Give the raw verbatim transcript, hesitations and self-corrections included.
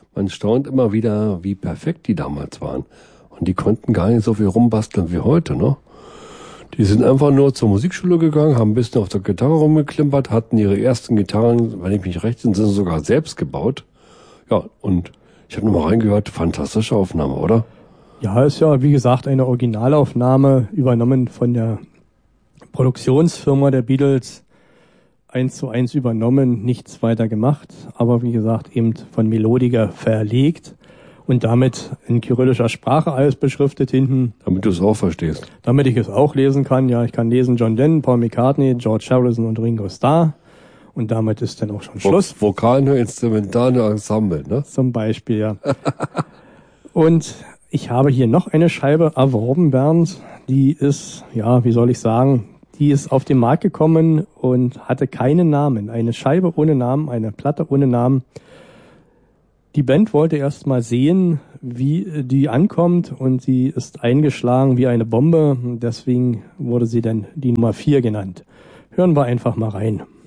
man staunt immer wieder, wie perfekt die damals waren. Und die konnten gar nicht so viel rumbasteln wie heute, ne? Die sind einfach nur zur Musikschule gegangen, haben ein bisschen auf der Gitarre rumgeklimpert, hatten ihre ersten Gitarren, wenn ich mich recht bin, sind sie sogar selbst gebaut. Ja, und ich habe nochmal reingehört, fantastische Aufnahme, oder? Ja, ist ja, wie gesagt, eine Originalaufnahme, übernommen von der Produktionsfirma der Beatles, eins zu eins übernommen, nichts weiter gemacht, aber wie gesagt, eben von Melodica verlegt und damit in kyrillischer Sprache alles beschriftet hinten. Damit du es auch verstehst. Damit ich es auch lesen kann, ja, ich kann lesen John Lennon, Paul McCartney, George Harrison und Ringo Starr. Und damit ist dann auch schon Schluss. Vokal, nur Instrumental, nur Ensemble, ne? Zum Beispiel, ja. Und ich habe hier noch eine Scheibe erworben, Bernd. Die ist, ja, wie soll ich sagen, die ist auf den Markt gekommen und hatte keinen Namen. Eine Scheibe ohne Namen, eine Platte ohne Namen. Die Band wollte erst mal sehen, wie die ankommt, und sie ist eingeschlagen wie eine Bombe. Deswegen wurde sie dann die Nummer vier genannt. Hören wir einfach mal rein.